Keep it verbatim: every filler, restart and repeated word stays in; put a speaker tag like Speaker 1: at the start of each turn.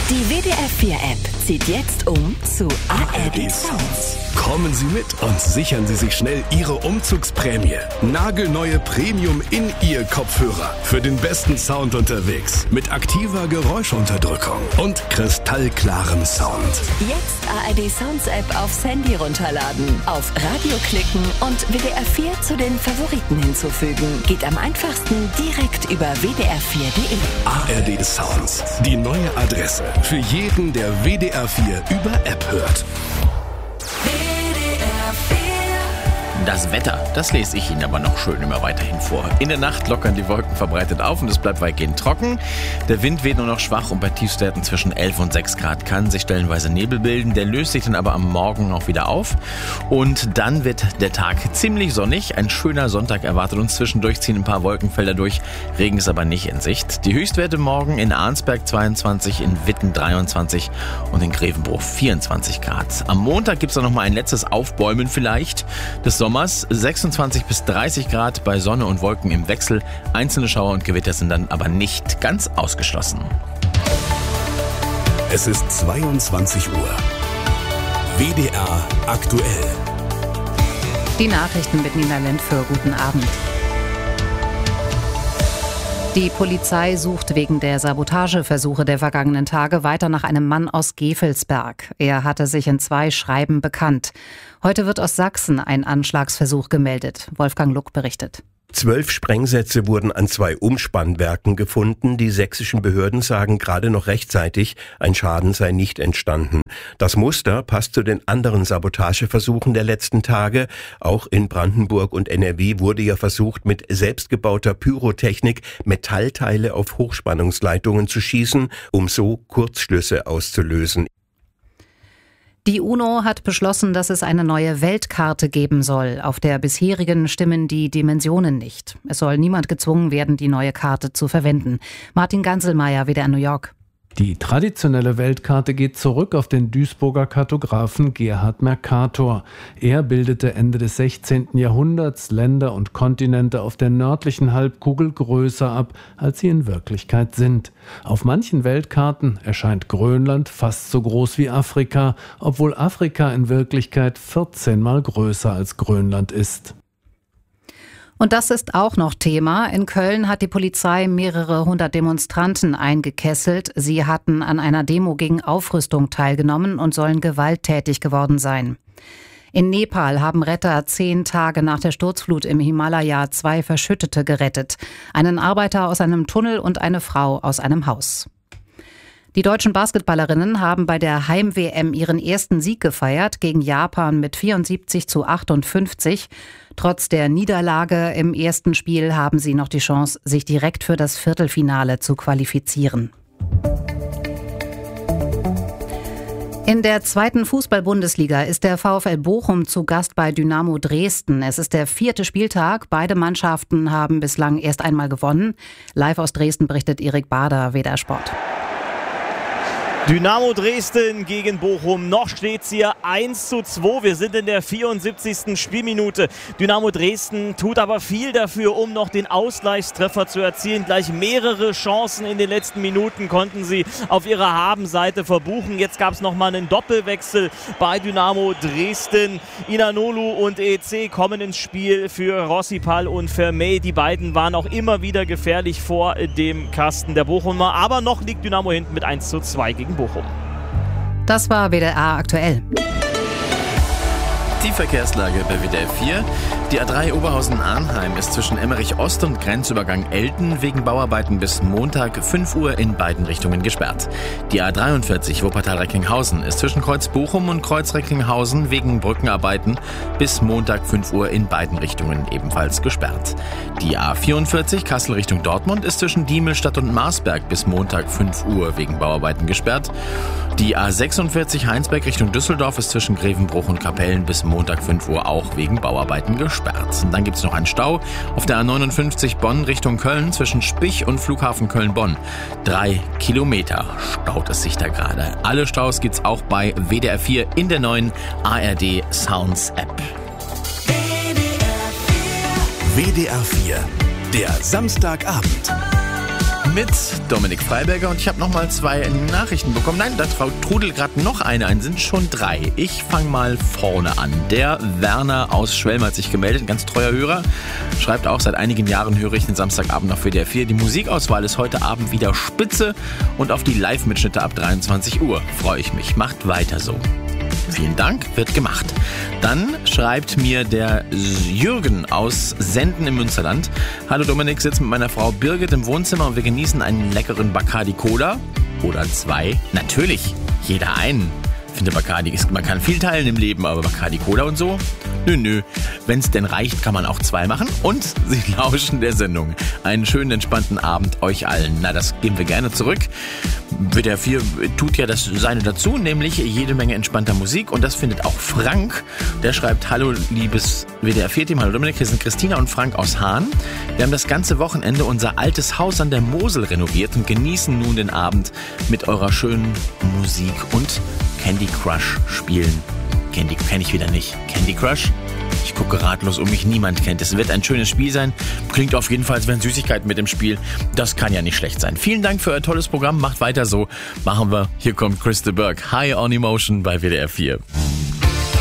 Speaker 1: Die W D R vier App zieht jetzt um zu A R D Sounds.
Speaker 2: Kommen Sie mit und sichern Sie sich schnell Ihre Umzugsprämie. Nagelneue Premium-In-Ear-Kopfhörer für den besten Sound unterwegs. Mit aktiver Geräuschunterdrückung und kristallklarem Sound.
Speaker 1: Jetzt A R D Sounds App aufs Handy runterladen, auf Radio klicken und W D R vier zu den Favoriten hinzufügen. Geht am einfachsten direkt über w d r vier punkt d e.
Speaker 2: A R D Sounds, die neue Adresse für jeden, der W D R vier über App hört.
Speaker 3: Das Wetter, das lese ich Ihnen aber noch schön immer weiterhin vor. In der Nacht lockern die Wolken verbreitet auf und es bleibt weitgehend trocken. Der Wind weht nur noch schwach und bei Tiefstwerten zwischen elf und sechs Grad kann sich stellenweise Nebel bilden. Der löst sich dann aber am Morgen auch wieder auf. Und dann wird der Tag ziemlich sonnig. Ein schöner Sonntag erwartet uns. Zwischendurch ziehen ein paar Wolkenfelder durch. Regen ist aber nicht in Sicht. Die Höchstwerte morgen in Arnsberg zweiundzwanzig, in Witten dreiundzwanzig und in Grevenbruch vierundzwanzig Grad. Am Montag gibt es dann nochmal ein letztes Aufbäumen vielleicht des Sommers. sechsundzwanzig bis dreißig Grad bei Sonne und Wolken im Wechsel. Einzelne Schauer und Gewitter sind dann aber nicht ganz ausgeschlossen.
Speaker 2: Es ist zweiundzwanzig Uhr. W D R aktuell.
Speaker 4: Die Nachrichten mit Nina Lentföhr. Guten Abend. Die Polizei sucht wegen der Sabotageversuche der vergangenen Tage weiter nach einem Mann aus Gevelsberg. Er hatte sich in zwei Schreiben bekannt. Heute wird aus Sachsen ein Anschlagsversuch gemeldet. Wolfgang Luck berichtet.
Speaker 5: Zwölf Sprengsätze wurden an zwei Umspannwerken gefunden. Die sächsischen Behörden sagen gerade noch rechtzeitig, ein Schaden sei nicht entstanden. Das Muster passt zu den anderen Sabotageversuchen der letzten Tage. Auch in Brandenburg und N R W wurde ja versucht, mit selbstgebauter Pyrotechnik Metallteile auf Hochspannungsleitungen zu schießen, um so Kurzschlüsse auszulösen.
Speaker 4: Die UNO hat beschlossen, dass es eine neue Weltkarte geben soll. Auf der bisherigen stimmen die Dimensionen nicht. Es soll niemand gezwungen werden, die neue Karte zu verwenden. Martin Ganselmeier, W D R New York.
Speaker 6: Die traditionelle Weltkarte geht zurück auf den Duisburger Kartografen Gerhard Mercator. Er bildete Ende des sechzehnten Jahrhunderts Länder und Kontinente auf der nördlichen Halbkugel größer ab, als sie in Wirklichkeit sind. Auf manchen Weltkarten erscheint Grönland fast so groß wie Afrika, obwohl Afrika in Wirklichkeit vierzehn Mal größer als Grönland ist.
Speaker 4: Und das ist auch noch Thema. In Köln hat die Polizei mehrere hundert Demonstranten eingekesselt. Sie hatten an einer Demo gegen Aufrüstung teilgenommen und sollen gewalttätig geworden sein. In Nepal haben Retter zehn Tage nach der Sturzflut im Himalaya zwei Verschüttete gerettet. Einen Arbeiter aus einem Tunnel und eine Frau aus einem Haus. Die deutschen Basketballerinnen haben bei der Heim-W M ihren ersten Sieg gefeiert gegen Japan mit vierundsiebzig zu achtundfünfzig. Trotz der Niederlage im ersten Spiel haben sie noch die Chance, sich direkt für das Viertelfinale zu qualifizieren. In der zweiten Fußball-Bundesliga ist der VfL Bochum zu Gast bei Dynamo Dresden. Es ist der vierte Spieltag. Beide Mannschaften haben bislang erst einmal gewonnen. Live aus Dresden berichtet Erik Bader, W D R Sport.
Speaker 7: Dynamo Dresden gegen Bochum. Noch steht es hier eins zu zwei. Wir sind in der vierundsiebzigsten Spielminute. Dynamo Dresden tut aber viel dafür, um noch den Ausgleichstreffer zu erzielen. Gleich mehrere Chancen in den letzten Minuten konnten sie auf ihrer Habenseite verbuchen. Jetzt gab es nochmal einen Doppelwechsel bei Dynamo Dresden. Inanolu und E C kommen ins Spiel für Rossipal und Vermey. Die beiden waren auch immer wieder gefährlich vor dem Kasten der Bochumer. Aber noch liegt Dynamo hinten mit eins zu zwei gegen Bochum.
Speaker 4: Das war W D R aktuell.
Speaker 3: Die Verkehrslage bei W D R vier. Die A drei Oberhausen-Arnheim ist zwischen Emmerich Ost und Grenzübergang Elten wegen Bauarbeiten bis Montag fünf Uhr in beiden Richtungen gesperrt. Die A dreiundvierzig Wuppertal-Recklinghausen ist zwischen Kreuz Bochum und Kreuz Recklinghausen wegen Brückenarbeiten bis Montag fünf Uhr in beiden Richtungen ebenfalls gesperrt. Die A vierundvierzig Kassel Richtung Dortmund ist zwischen Diemelstadt und Marsberg bis Montag fünf Uhr wegen Bauarbeiten gesperrt. Die A sechsundvierzig Heinsberg Richtung Düsseldorf ist zwischen Grevenbruch und Kapellen bis Montag fünf Uhr auch wegen Bauarbeiten gesperrt. Und dann gibt es noch einen Stau auf der A neunundfünfzig Bonn Richtung Köln zwischen Spich und Flughafen Köln-Bonn. Drei Kilometer staut es sich da gerade. Alle Staus gibt's auch bei W D R vier in der neuen A R D Sounds App.
Speaker 2: W D R vier, der Samstagabend.
Speaker 3: mit Dominik Freiberger und ich habe nochmal zwei Nachrichten bekommen. Nein, da trudelt gerade noch eine ein, sind schon drei. Ich fange mal vorne an. Der Werner aus Schwelm hat sich gemeldet, ein ganz treuer Hörer. Schreibt auch, seit einigen Jahren höre ich den Samstagabend auf W D R vier. Die Musikauswahl ist heute Abend wieder spitze und auf die Live-Mitschnitte ab dreiundzwanzig Uhr freue ich mich. Macht weiter so. Vielen Dank, wird gemacht. Dann schreibt mir der Jürgen aus Senden im Münsterland. Hallo Dominik, sitze mit meiner Frau Birgit im Wohnzimmer und wir genießen einen leckeren Bacardi Cola. Oder zwei. Natürlich, jeder einen. Ich finde Bacardi, ist, man kann viel teilen im Leben, aber Bacardi Cola und so? Nö, nö. Wenn es denn reicht, kann man auch zwei machen. Und Sie lauschen der Sendung. Einen schönen, entspannten Abend euch allen. Na, das geben wir gerne zurück. W D R vier tut ja das Seine dazu, nämlich jede Menge entspannter Musik. Und das findet auch Frank. Der schreibt, hallo liebes W D R vier Team, hallo Dominik, hier sind Christina und Frank aus Hahn. Wir haben das ganze Wochenende unser altes Haus an der Mosel renoviert und genießen nun den Abend mit eurer schönen Musik und Candy Crush spielen. Candy kenne ich wieder nicht. Candy Crush? Ich gucke ratlos um mich, niemand kennt es. Wird ein schönes Spiel sein. Klingt auf jeden Fall, als wären Süßigkeiten mit im Spiel. Das kann ja nicht schlecht sein. Vielen Dank für euer tolles Programm. Macht weiter so. Machen wir. Hier kommt Chris de Burgh. High on Emotion bei W D R vier.